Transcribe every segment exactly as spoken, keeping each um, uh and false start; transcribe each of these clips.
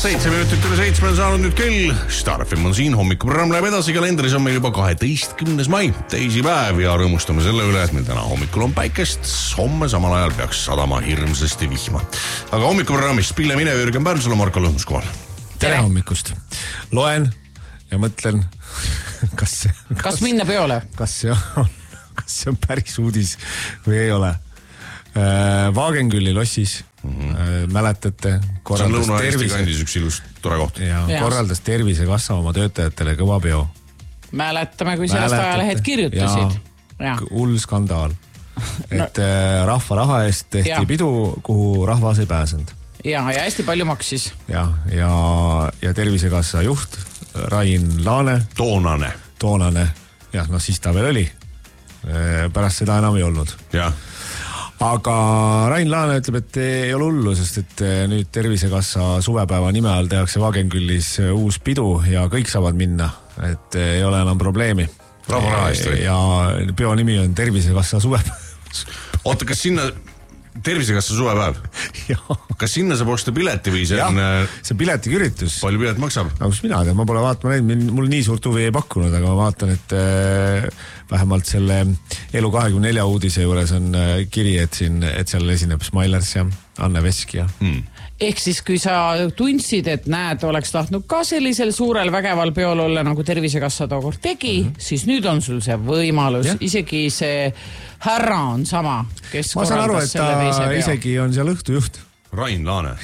seitse minutit üle seitsme on saanud nüüd kell. Star F M on siin, hommikuprogramm läheb edasi, kalendris on meil juba kaheteistkümnes mai, teisipäev ja rõõmustame selle üle, et meil täna hommikul on päikest, homme samal ajal peaks sadama hirmsasti vihma. Aga hommikuprogrammist Pille Mine, Jürgen Pärnsula, Marko Lõhmus kohal. Tere hommikust. Loen ja mõtlen, kas, kas, kas minna peole? Kas see on, kas see on päris uudis või ei ole. Vaagengülli lossis Mm-hmm. mäletate, korraldas tervise kandis üks ilus tore koht. Ja, korraldas Tervisekassa oma töötajatele kõva peo. Mäletame, kui sellest ajalehed kirjutasid. Ja, hull skandaal. Et no. rahva raha eest tehti ja. pidu, kuhu rahvas ei pääsenud. Ja, ja hästi palju maksis. Ja, ja, ja Tervisekassa juht Rain Laane. Toonane. Toonane. Ja, no siis ta veel oli. Pärast seda enam ei olnud. Ja. Aga Rain Laane ütleb, et ei ole hullu, sest et nüüd Tervisekassa suvepäeva nime all tehakse Vaagengüllis uus pidu ja kõik saavad minna, et ei ole enam probleemi. Rahva raha eest või? Ja peo nimi on Tervisekassa suvepäev. Oota, kas sinna Tervisekassa suvepäev? Kas sinna saab osta pileti või see on... Ja, see pileti küritus. Palju pilet maksab? Aga kus mina tean, ma pole vaatama näinud, mul nii suurt huvi ei pakkunud, aga ma vaatan, et vähemalt selle Elu kahekümne nelja uudise juures on kiri, et, siin, et seal esineb Smilers ja Anne Veski ja... Hmm. Ehk siis, kui sa tundsid, et näed, oleks tahtnud ka sellisel suurel vägeval peol olla, nagu Tervisekassa tookord tegi, mm-hmm. siis nüüd on sul see võimalus. Ja. Isegi see härra on sama, kes ma saan aru, et ta isegi on seal õhtujuht. Rain Laane.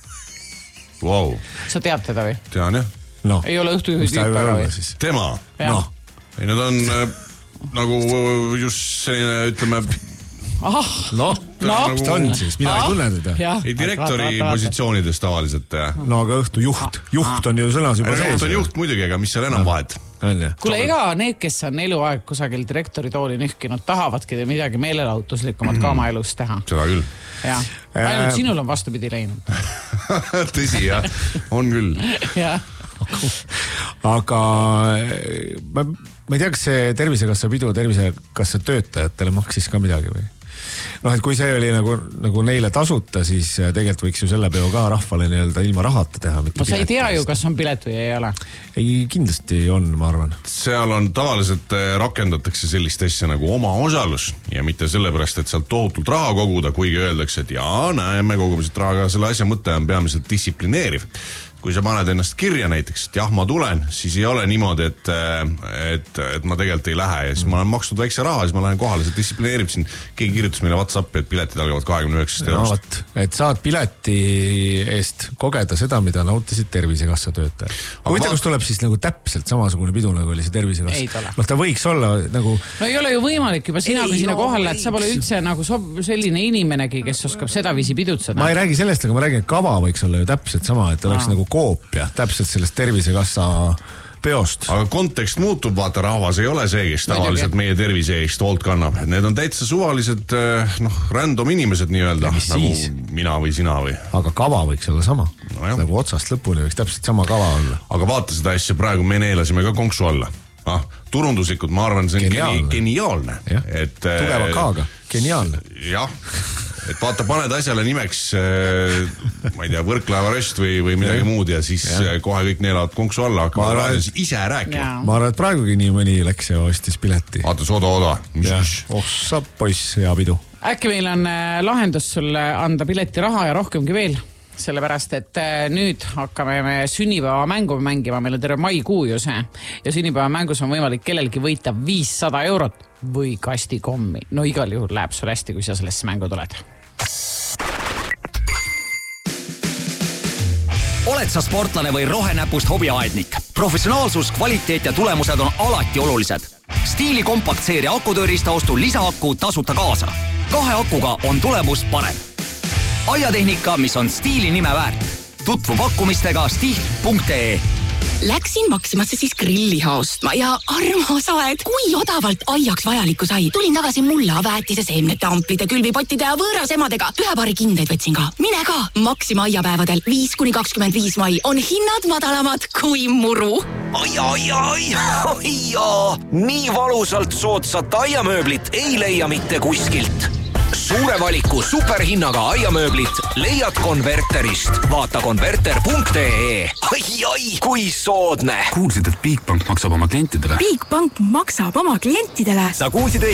Wow. Sa tead teda või? Tean, jah. No. Ei ole õhtujuht tüüpa või? Tema? No. Ei, nad on äh, nagu just selline, ütleme... Ahah, no, no. Nagu... ta on siis, mina ah, ei tunne teda. Ei direktori positsioonides tavaliselt. No aga õhtu juht, juht on ju sõnas juba sees. Juht on juht muidugi, aga mis seal enam vahet? Kuule, ega need, kes on eluaeg kusagil direktori tooli nühkinud, tahavadki midagi meelelahutuslikumat mm. ka oma elus teha. Seda küll. Ja. Ainult sinul on vastupidi läinud. Tõsi, jah. On küll. Jah. Aga ma, ma ei tea, kas see Tervisekassa pidu Tervisekassa töötajatele maksis ka midagi või? Noh, et kui see oli nagu, nagu neile tasuta, siis tegelikult võiks ju selle peo ka rahvale nii-öelda ilma rahata teha. No sa ei tea ju, kas on pilet või ei ole. Ei, kindlasti on, ma arvan. Seal on tavaliselt rakendatakse sellist asja nagu oma osalus ja mitte sellepärast, et sealt tohutult raha koguda, kuigi öeldakse, et jaa, näeme kogumiselt raha, selle asja mõte on peamiselt distsiplineeriv. Kui sa paned ennast kirja näiteks, et jah, ma tulen, siis ei ole niimoodi, et, et, et ma tegelikult ei lähe ja siis ma olen maksnud väikse raha, siis ma lähen kohale, see distsiplineerib siin. Keegi kirjutas meile WhatsAppi, et piletid algavad kahekümne üheksast eurost. No, et saad pileti eest kogeda seda, mida nautisid Tervisekassa töötajad. Huvitav, kus tuleb siis nagu täpselt samasugune pidu, nagu oli see Tervisekassa. No ta võiks olla nagu... No ei ole ju võimalik juba sina, kui sinna kohale, et sa pole üldse nagu sob selline inimenegi, kes oskab seda viisi pidutseda. Ma ei räägi sellest, aga ma räägin, et kava võiks olla ju täpselt sama, et oleks nagu koopia täpselt sellest Tervisekassa peost. Aga kontekst muutub, vaata, rahvas ei ole see, kes tavaliselt meie tervise eest hoolt kannab. Need on täitsa suvalised, noh, random inimesed nii-öelda, nagu siis? Mina või sina või. Aga kava võiks olla sama. No nagu otsast lõpuni võiks täpselt sama kava olla. Aga vaata seda asja, praegu me neelasime ka konksu alla. Ah, turunduslikult, ma arvan, see on geniaalne. geniaalne. Et, tugeva kaaga, geniaalne. Jah. Et vaata, paned asjale nimeks, ma ei tea, Võrklaeva röst või, või midagi ja. muud ja siis ja. kohe kõik neelavad konksu alla, hakkavad raadios ise rääkima. Ma arvan, et praegugi nii mõni läks ja ostis pileti. Vaata, soda, oda. Oh, sa poiss, hea pidu. Äkki meil on lahendus sulle anda pileti raha ja rohkemgi veel, sellepärast, et nüüd hakkame me sünnipäeva mängu mängima, meil on terve maikuu ju see ja sünnipäeva mängus on võimalik kellelgi võita viissada eurot või kastikommi. No igal juhul läheb sul hästi, kui sa sellesse mängu tuled. Oled sa sportlane või rohenäpust hobiaednik? Professionaalsus, kvaliteet ja tulemused on alati olulised. Stiili kompaktseeria akutöörista ostu lisaakku tasuta kaasa. Kahe akuga on tulemus parem. Aiatehnika, mis on stiili nime väärt. Tutvu pakkumistega stiht punkt ee. Läksin Maximasse siis grilliha ostma ja armas aed, kui odavalt aiaks vajalikku sai. Tulin tagasi mulla, väetise, seemnete, amplide, külvipottide ja võõrasemadega. Ühe paari kindeid võtsin ka. Mine ka! Maxima aiapäevadel viis kuni kakskümmend viis mai on hinnad madalamad kui muru. Ai, ai, ai, ai, ai. Nii valusalt soodsat aiamööblit ei leia mitte kuskilt. suure valiku superhinnaga aiamööblit leiad Konverterist. Vaata konverter punkt ee. Ai, ai, kui soodne. Kuulsid, et Bigbank maksab oma klientidele? Bigbank maksab oma klientidele. Sa kuulsid